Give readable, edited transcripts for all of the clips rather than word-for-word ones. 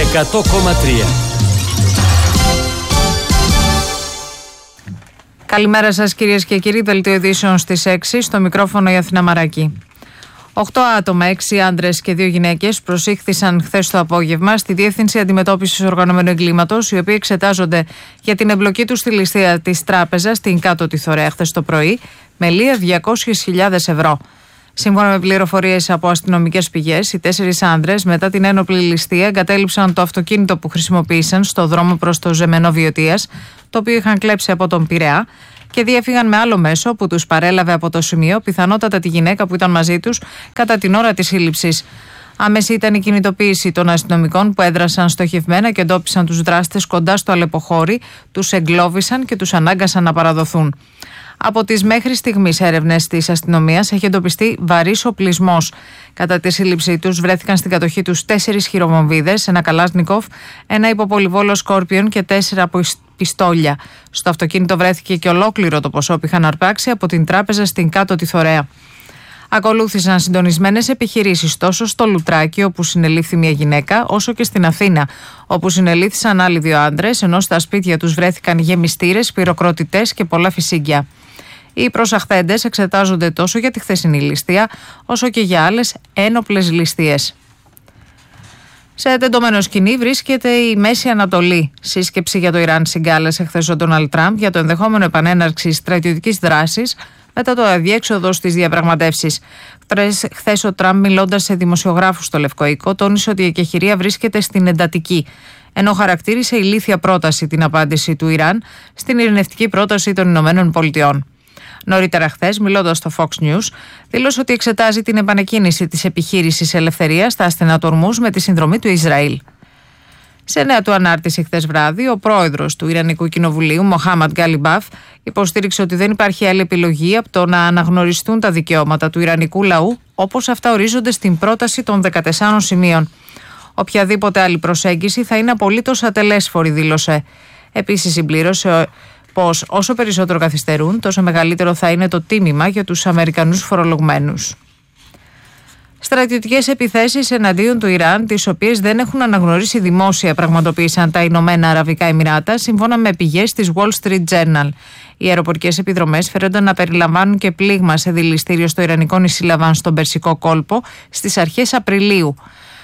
100,3. Καλημέρα σας κυρίες και κύριοι, δελτίο ειδήσεων στις 6, στο μικρόφωνο η Αθηνά Μαράκη. 8 άτομα, 6 άντρες και 2 γυναίκες προσήχθησαν χθες το απόγευμα στη Διεύθυνση Αντιμετώπισης Οργανωμένου Εγκλήματος, οι οποίοι εξετάζονται για την εμπλοκή τους στη ληστεία της τράπεζας στην Κάτωτη Θωρέα χθες το πρωί, με λία 200.000 ευρώ. Σύμφωνα με πληροφορίες από αστυνομικές πηγές, οι 4 άντρες μετά την ένοπλη ληστεία εγκατέλειψαν το αυτοκίνητο που χρησιμοποίησαν στο δρόμο προς το Ζεμενό Βιωτίας, το οποίο είχαν κλέψει από τον Πειραιά, και διέφυγαν με άλλο μέσο που τους παρέλαβε από το σημείο, πιθανότατα τη γυναίκα που ήταν μαζί τους κατά την ώρα της σύλληψης. Άμεση ήταν η κινητοποίηση των αστυνομικών που έδρασαν στοχευμένα και εντόπισαν τους δράστες κοντά στο αλεποχώρι, τους εγκλώβησαν και τους ανάγκασαν να παραδοθούν. Από τις μέχρι στιγμής έρευνες της αστυνομίας έχει εντοπιστεί βαρύς οπλισμός. Κατά τη σύλληψή τους βρέθηκαν στην κατοχή τους 4 χειροβομβίδες, ένα Καλάσνικοφ, ένα υποπολιβόλο Σκόρπιον και 4 πιστόλια. Στο αυτοκίνητο βρέθηκε και ολόκληρο το ποσό που είχαν αρπάξει από την τράπεζα στην Κάτωτη Θωρέα. Ακολούθησαν συντονισμένες επιχειρήσεις τόσο στο Λουτράκι, όπου συνελήφθη μια γυναίκα, όσο και στην Αθήνα, όπου συνελήφθησαν άλλοι 2 άντρες, ενώ στα σπίτια τους βρέθηκαν γεμιστήρες, πυροκροτητές και πολλά φυσίγγια. Οι προσαχθέντες εξετάζονται τόσο για τη χθεσινή ληστεία, όσο και για άλλες ένοπλες ληστείες. Σε τεντωμένο σκηνή βρίσκεται η Μέση Ανατολή. Σύσκεψη για το Ιράν συγκάλεσε χθες ο Ντόναλντ Τραμπ για το ενδεχόμενο επανέναρξη στρατιωτικής δράσης μετά το αδιέξοδο στις διαπραγματεύσεις. Χθες ο Τραμπ, μιλώντας σε δημοσιογράφους στο Λευκό Οίκο, τόνισε ότι η εκεχηρία βρίσκεται στην εντατική, ενώ χαρακτήρισε ηλίθια πρόταση την απάντηση του Ιράν στην ειρηνευτική πρόταση των Ηνωμένων Πολιτειών. Νωρίτερα χθες, μιλώντας στο Fox News, δήλωσε ότι εξετάζει την επανεκκίνηση της επιχείρησης ελευθερίας στα αστενά του Ορμούζ με τη συνδρομή του Ισραήλ. Σε νέα του ανάρτηση χθες βράδυ, ο πρόεδρος του Ιρανικού Κοινοβουλίου, Μοχάμαντ Γκάλιμπαφ, υποστήριξε ότι δεν υπάρχει άλλη επιλογή από το να αναγνωριστούν τα δικαιώματα του Ιρανικού λαού, όπως αυτά ορίζονται στην πρόταση των 14 σημείων. Οποιαδήποτε άλλη προσέγγιση θα είναι απολύτως ατελέσφορη, δήλωσε. Επίσης, συμπλήρωσε πως όσο περισσότερο καθυστερούν, τόσο μεγαλύτερο θα είναι το τίμημα για τους Αμερικανούς φορολογουμένους. Στρατιωτικές επιθέσεις εναντίον του Ιράν, τις οποίες δεν έχουν αναγνωρίσει δημόσια, πραγματοποίησαν τα Ηνωμένα Αραβικά Εμιράτα, σύμφωνα με πηγές της Wall Street Journal. Οι αεροπορικές επιδρομές φέρονταν να περιλαμβάνουν και πλήγμα σε δηληστήριο στο Ιρανικό νησί Λαβάν στον Περσικό κόλπο στις αρχές Απριλίου.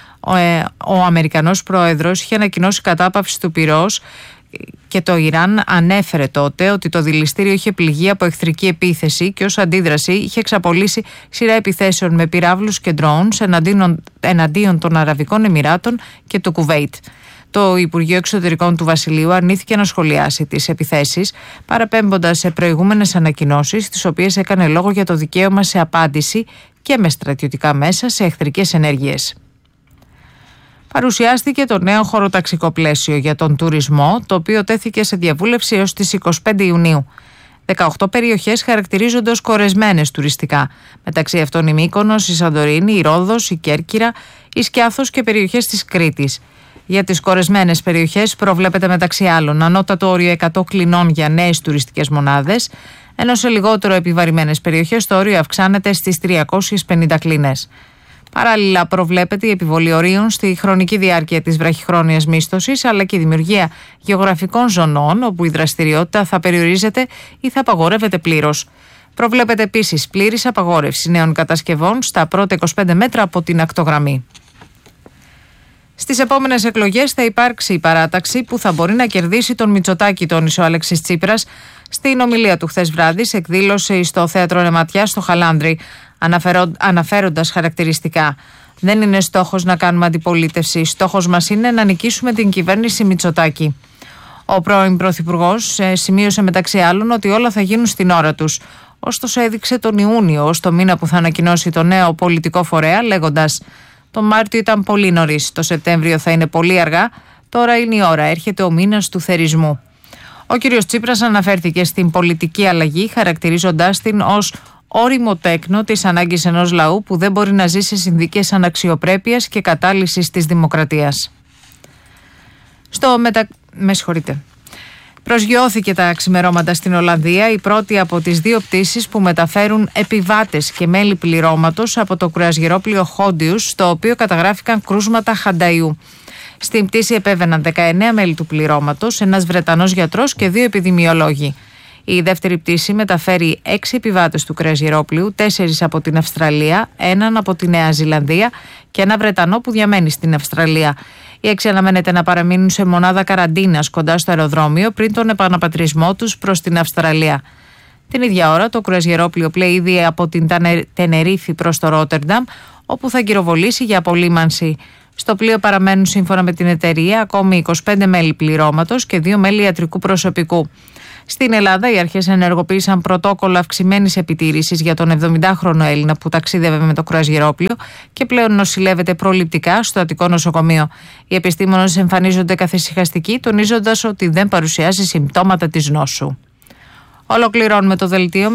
Ο Αμερικανός πρόεδρος είχε ανακοινώσει κατάπαυση του πυρός και το Ιράν ανέφερε τότε ότι το δηληστήριο είχε πληγεί από εχθρική επίθεση και ως αντίδραση είχε εξαπολύσει σειρά επιθέσεων με πυράβλους και drones εναντίον των Αραβικών Εμιράτων και του Κουβέιτ. Το Υπουργείο Εξωτερικών του Βασιλείου αρνήθηκε να σχολιάσει τις επιθέσεις, παραπέμποντας σε προηγούμενες ανακοινώσεις, τις οποίες έκανε λόγο για το δικαίωμα σε απάντηση και με στρατιωτικά μέσα σε εχθρικές ενέργειες. Παρουσιάστηκε το νέο χωροταξικό πλαίσιο για τον τουρισμό, το οποίο τέθηκε σε διαβούλευση έως τις 25 Ιουνίου. 18 περιοχές χαρακτηρίζονται ως κορεσμένες τουριστικά. Μεταξύ αυτών η Μύκονος, η Σαντορίνη, η Ρόδος, η Κέρκυρα, η Σκιάθος και περιοχές της Κρήτης. Για τις κορεσμένες περιοχές προβλέπεται μεταξύ άλλων ανώτατο όριο 100 κλινών για νέες τουριστικές μονάδες, ενώ σε λιγότερο επιβαρημένες περιοχές το όριο αυξάνεται στις 350 κλινές. Παράλληλα, προβλέπεται η επιβολή ορίων στη χρονική διάρκεια της βραχυχρόνιας μίσθωσης, αλλά και η δημιουργία γεωγραφικών ζωνών όπου η δραστηριότητα θα περιορίζεται ή θα απαγορεύεται πλήρως. Προβλέπεται επίσης πλήρης απαγόρευση νέων κατασκευών στα πρώτα 25 μέτρα από την ακτογραμμή. Στις επόμενες εκλογές θα υπάρξει η παράταξη που θα μπορεί να κερδίσει τον Μητσοτάκη, τόνισε ο Αλέξης Τσίπρας στην ομιλία του χθες βράδυ σε εκδήλωση στο Θέατρο Νεματιά στο Χαλάνδρι, αναφέροντας χαρακτηριστικά: δεν είναι στόχος να κάνουμε αντιπολίτευση, στόχος μας είναι να νικήσουμε την κυβέρνηση Μητσοτάκη. Ο πρώην Πρωθυπουργός σημείωσε μεταξύ άλλων ότι όλα θα γίνουν στην ώρα τους. Ωστόσο έδειξε τον Ιούνιο ως το μήνα που θα ανακοινώσει το νέο πολιτικό φορέα, λέγοντας: το Μάρτιο ήταν πολύ νωρίς, το Σεπτέμβριο θα είναι πολύ αργά, τώρα είναι η ώρα, έρχεται ο μήνας του θερισμού. Ο κ. Τσίπρας αναφέρθηκε στην πολιτική αλλαγή, χαρακτηρίζοντάς την ως ώριμο τέκνο της ανάγκης ενός λαού που δεν μπορεί να ζει σε συνθήκες αναξιοπρέπειας και κατάλυσης της δημοκρατίας. Προσγειώθηκε τα ξημερώματα στην Ολλανδία η πρώτη από τις 2 πτήσεις που μεταφέρουν επιβάτες και μέλη πληρώματος από το κρουαζιερόπλοιο Χόντιους, στο οποίο καταγράφηκαν κρούσματα χανταϊού. Στην πτήση επέβαιναν 19 μέλη του πληρώματος, ένας Βρετανός γιατρός και 2 επιδημιολόγοι. Η δεύτερη πτήση μεταφέρει 6 επιβάτες του κρουαζιερόπλοιου, 4 από την Αυστραλία, 1 από τη Νέα Ζηλανδία και 1 Βρετανό που διαμένει στην Αυστραλία. Οι 6 αναμένεται να παραμείνουν σε μονάδα καραντίνας κοντά στο αεροδρόμιο πριν τον επαναπατρισμό τους προς την Αυστραλία. Την ίδια ώρα, το κρουαζιερόπλοιο πλέει ήδη από την Τενερίφη προς το Ρότερνταμ, όπου θα γυροβολήσει για απολύμανση. Στο πλοίο παραμένουν σύμφωνα με την εταιρεία ακόμη 25 μέλη πληρώματος και 2 μέλη ιατρικού προσωπικού. Στην Ελλάδα, οι αρχές ενεργοποίησαν πρωτόκολλο αυξημένης επιτήρησης για τον 70χρονο Έλληνα που ταξίδευε με το κρουαζιερόπλοιο και πλέον νοσηλεύεται προληπτικά στο Αττικό νοσοκομείο. Οι επιστήμονες εμφανίζονται καθησυχαστικοί, τονίζοντας ότι δεν παρουσιάζει συμπτώματα της νόσου. Ολοκληρώνουμε το δελτίο